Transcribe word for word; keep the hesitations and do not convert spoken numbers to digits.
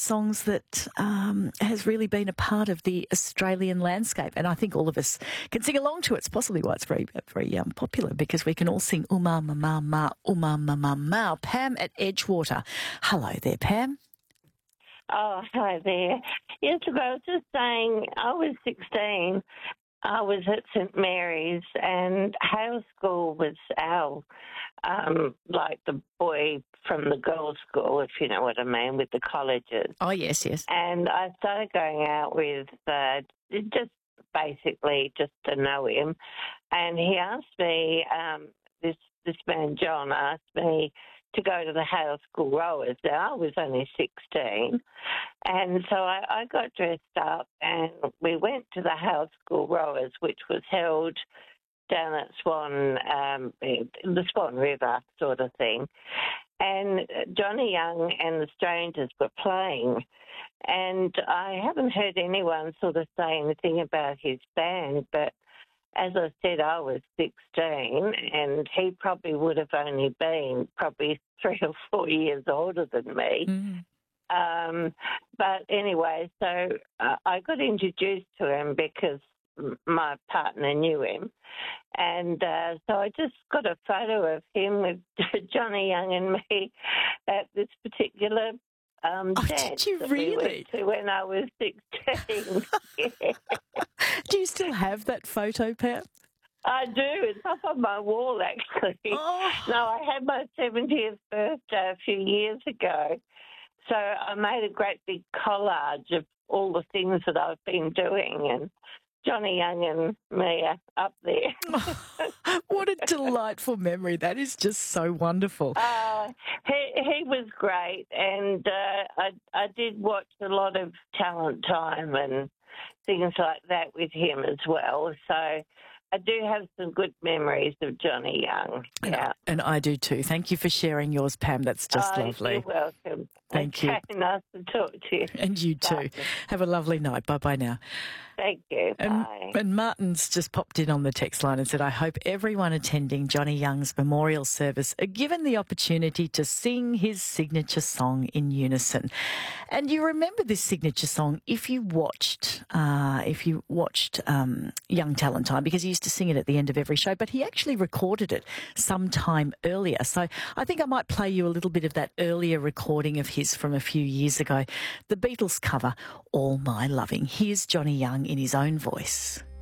songs that um, has really been a part of the Australian landscape, and I think all of us can sing along to it. It's possibly why it's very, very um, popular, because we can all sing Uma Ma Ma Ma, Uma Ma Ma Ma. Pam at Edgewater. Hello there, Pam. Oh, hi there. Yes, look, I was just saying, I was sixteen. I was at St Mary's, and Hale School was our, um, like the boy from the girls' school, if you know what I mean, with the colleges. Oh, yes, yes. And I started going out with uh, just basically just to know him. And he asked me, um, this, this man John asked me to go to the Hale School Rowers. Now, I was only sixteen. And so I, I got dressed up and we went to the Hale School Rowers, which was held down at Swan, um, the Swan River sort of thing. And Johnny Young and the Strangers were playing. And I haven't heard anyone sort of say anything about his band, but as I said, I was sixteen, and he probably would have only been probably three or four years older than me. Mm. Um, but anyway, so uh, I got introduced to him because my partner knew him. And uh, so I just got a photo of him with Johnny Young and me at this particular um, Oh, dance did you that really? we went to when I was sixteen. Yeah. Do you still have that photo, Pam? I do. It's up on my wall, actually. Oh. No, I had my seventieth birthday a few years ago. So I made a great big collage of all the things that I've been doing, and Johnny Young and me are up there. Oh, what a delightful memory. That is just so wonderful. Uh, he, he was great, and uh, I, I did watch a lot of Talent Time and things like that with him as well. So I do have some good memories of Johnny Young. And, Yeah. and I do too. Thank you for sharing yours, Pam. That's just Oh, lovely. You're welcome. Thank okay, you. Nice to talk to you. And you too. Bye. Have a lovely night. Bye-bye now. Thank you. And, Bye. and Martin's just popped in on the text line and said, I hope everyone attending Johnny Young's memorial service are given the opportunity to sing his signature song in unison. And you remember this signature song if you watched, uh, if you watched um, Young Talent Time, because he used to sing it at the end of every show, but he actually recorded it sometime earlier. So I think I might play you a little bit of that earlier recording of his from a few years ago. The Beatles cover, All My Loving. Here's Johnny Young in his own voice.